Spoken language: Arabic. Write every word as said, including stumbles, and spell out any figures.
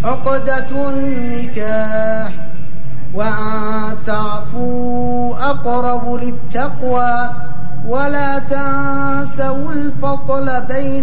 عقدة النكاح وأن تعفوا أقرب للتقوى ولا تنسوا الفضل بين